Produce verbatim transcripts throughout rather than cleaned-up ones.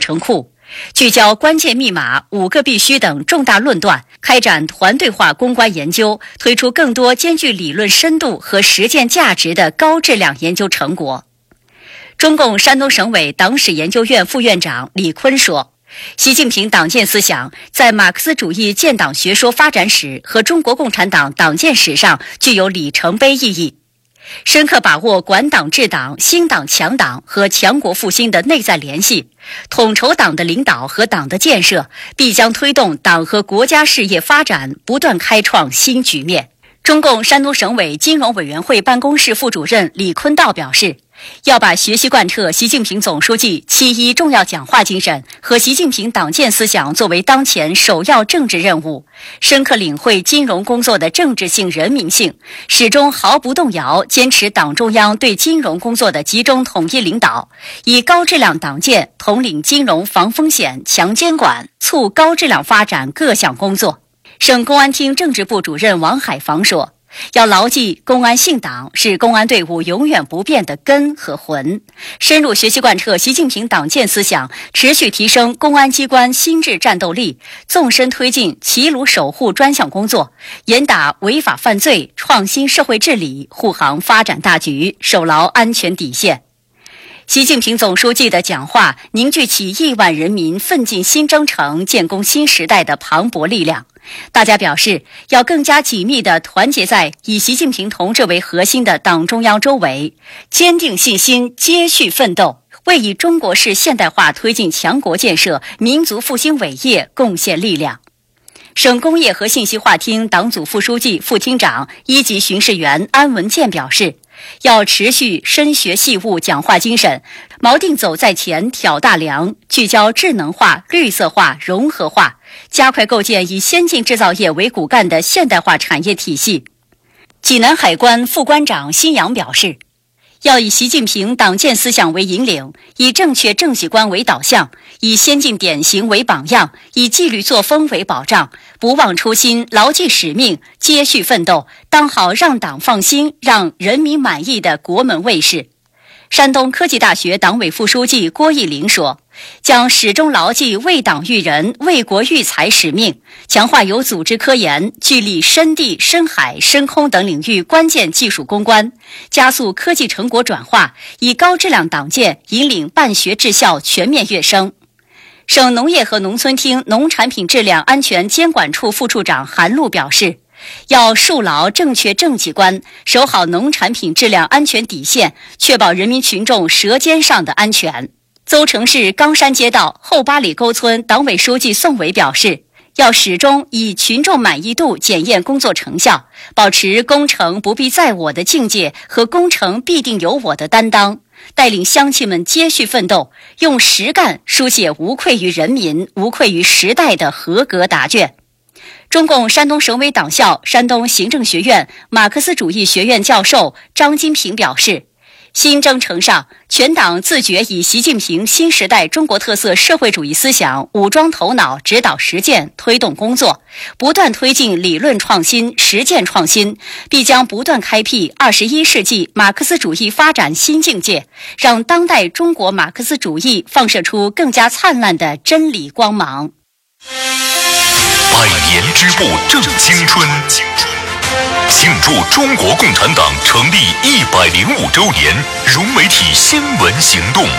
程库，聚焦关键密码、五个必须等重大论断，开展团队化攻关研究，推出更多兼具理论深度和实践价值的高质量研究成果。中共山东省委党史研究院副院长李坤说，习近平党建思想在马克思主义建党学说发展史和中国共产党党建史上具有里程碑意义，深刻把握管党治党、兴党强党和强国复兴的内在联系，统筹党的领导和党的建设，必将推动党和国家事业发展不断开创新局面。中共山东省委金融委员会办公室副主任李坤道表示，要把学习贯彻习近平总书记七一重要讲话精神和习近平党建思想作为当前首要政治任务，深刻领会金融工作的政治性、人民性，始终毫不动摇坚持党中央对金融工作的集中统一领导，以高质量党建统领金融防风险、强监管、促高质量发展各项工作。省公安厅政治部主任王海防说，要牢记公安信党是公安队伍永远不变的根和魂，深入学习贯彻习近平党建思想，持续提升公安机关心智战斗力，纵深推进齐鲁守护专项工作，严打违法犯罪，创新社会治理，护航发展大局，守牢安全底线。习近平总书记的讲话凝聚起亿万人民奋进新征程、建功新时代的磅礴力量。大家表示，要更加紧密地团结在以习近平同志为核心的党中央周围，坚定信心，接续奋斗，为以中国式现代化推进强国建设、民族复兴伟业贡献力量。省工业和信息化厅党组副书记、副厅长、一级巡视员安文健表示，要持续深学细悟讲话精神，锚定走在前、挑大梁，聚焦智能化、绿色化、融合化，加快构建以先进制造业为骨干的现代化产业体系。济南海关副关长辛阳表示，要以习近平党建思想为引领，以正确政绩观为导向，以先进典型为榜样，以纪律作风为保障，不忘初心，牢记使命，接续奋斗，当好让党放心、让人民满意的国门卫士。山东科技大学党委副书记郭义林说，将始终牢记为党育人、为国育才使命，强化有组织科研、聚力深地、深海、深空等领域关键技术攻关，加速科技成果转化，以高质量党建引领办学治校全面跃升。省农业和农村厅农产品质量安全监管处副处长韩露表示，要树牢正确政绩观，守好农产品质量安全底线，确保人民群众舌尖上的安全。邹城市冈山街道后八里沟村党委书记宋伟表示，要始终以群众满意度检验工作成效，保持工程不必在我的境界和工程必定有我的担当，带领乡亲们接续奋斗，用实干书写无愧于人民、无愧于时代的合格答卷。中共山东省委党校山东行政学院马克思主义学院教授张金平表示，新征程上，全党自觉以习近平新时代中国特色社会主义思想武装头脑，指导实践，推动工作，不断推进理论创新、实践创新，必将不断开辟二十一世纪马克思主义发展新境界，让当代中国马克思主义放射出更加灿烂的真理光芒。 百年织布正青春，庆祝中国共产党成立一百零五周年融媒体新闻行动。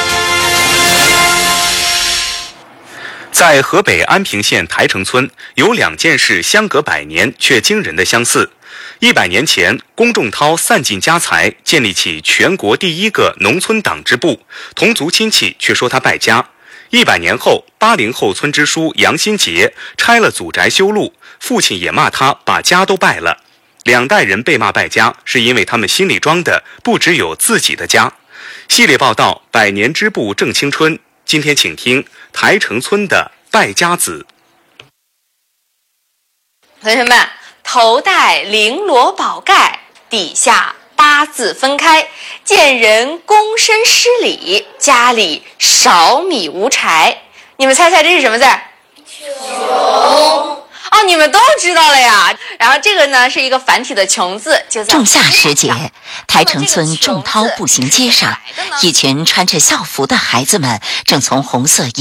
在河北安平县台城村，有两件事相隔百年却惊人的相似。一百年前，龚仲涛散尽家财，建立起全国第一个农村党支部，同族亲戚却说他败家。一百年后，八零后村支书杨新杰拆了祖宅修路，父亲也骂他把家都败了。两代人被骂败家，是因为他们心里装的不只有自己的家。系列报道《百年织布正青春》，今天请听台城村的败家子。 同学们，头戴绫罗宝盖，底下八字分开，见人躬身施礼，家里少米无柴。你们猜猜这是什么字？穷。哦，你们都知道了呀。然后这个呢是一个繁体的穷字，就在仲夏时节，台城村仲涛步行街上，一群穿着校服的孩子们正从红色